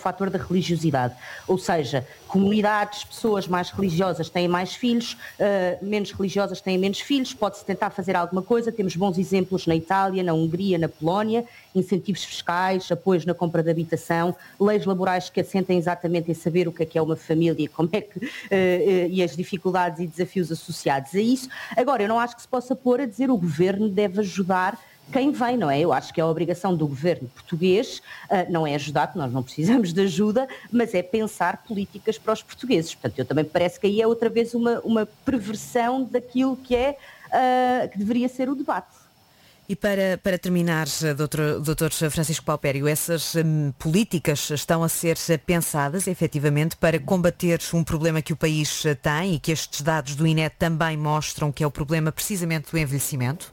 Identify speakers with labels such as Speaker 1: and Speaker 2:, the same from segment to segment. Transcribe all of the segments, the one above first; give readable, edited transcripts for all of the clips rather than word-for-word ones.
Speaker 1: fator da religiosidade. Ou seja, comunidades, pessoas mais religiosas têm mais filhos, menos religiosas têm menos filhos, pode-se tentar fazer alguma coisa, temos bons exemplos na Itália, na Hungria, na Polónia, incentivos fiscais, apoios na compra de habitação, leis laborais que assentem exatamente em saber o que é uma família, como é que, e as dificuldades e desafios associados a isso. Agora, eu não acho que se possa pôr a dizer o governo deve ajudar quem vem, não é? Eu acho que é a obrigação do governo português, não é ajudar, porque nós não precisamos de ajuda, mas é pensar políticas para os portugueses. Portanto, eu também parece que aí é outra vez uma perversão daquilo que que deveria ser o debate.
Speaker 2: E para terminar, Dr. Francisco Paupério, essas políticas estão a ser pensadas efetivamente para combater um problema que o país tem e que estes dados do INE também mostram, que é o problema precisamente do envelhecimento?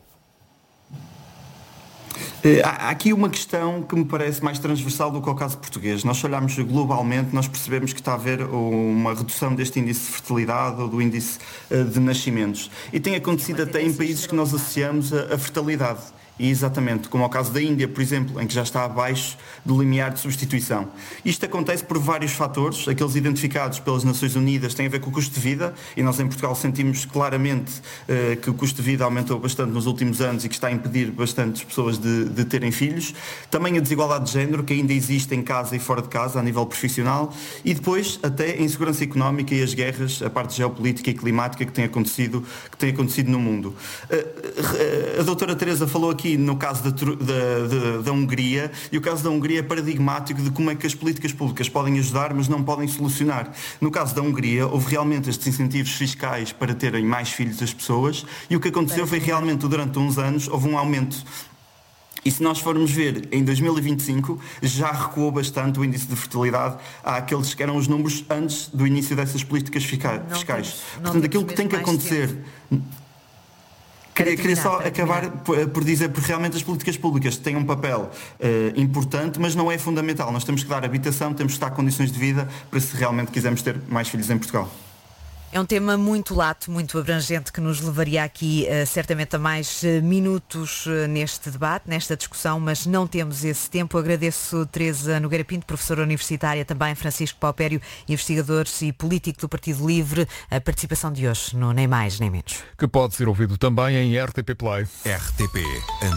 Speaker 3: Há aqui uma questão que me parece mais transversal do que o caso português. Nós, se olharmos globalmente, nós percebemos que está a haver uma redução deste índice de fertilidade ou do índice de nascimentos. E tem acontecido até em países que nós associamos à fertilidade. E exatamente, como é o caso da Índia, por exemplo, em que já está abaixo do limiar de substituição. Isto acontece por vários fatores, aqueles identificados pelas Nações Unidas têm a ver com o custo de vida, e nós em Portugal sentimos claramente que o custo de vida aumentou bastante nos últimos anos e que está a impedir bastantes pessoas de terem filhos. Também a desigualdade de género, que ainda existe em casa e fora de casa, a nível profissional, e depois até a insegurança económica e as guerras, a parte geopolítica e climática que tem acontecido no mundo. A doutora Teresa falou aqui no caso da Hungria, e o caso da Hungria é paradigmático de como é que as políticas públicas podem ajudar, mas não podem solucionar. No caso da Hungria, houve realmente estes incentivos fiscais para terem mais filhos as pessoas, e o que aconteceu foi realmente, durante uns anos, houve um aumento. E se nós formos ver, em 2025, já recuou bastante o índice de fertilidade àqueles que eram os números antes do início dessas políticas fiscais. Portanto, aquilo que tem que acontecer... Queria só acabar por dizer, porque realmente as políticas públicas têm um papel importante, mas não é fundamental. Nós temos que dar habitação, temos que dar condições de vida para se realmente quisermos ter mais filhos em Portugal.
Speaker 2: É um tema muito lato, muito abrangente, que nos levaria aqui certamente a mais minutos neste debate, nesta discussão, mas não temos esse tempo. Agradeço Teresa Nogueira Pinto, professora universitária, também Francisco Paupério, investigador e político do Partido Livre, a participação de hoje no Nem Mais Nem Menos.
Speaker 4: Que pode ser ouvido também em RTP Play.
Speaker 5: RTP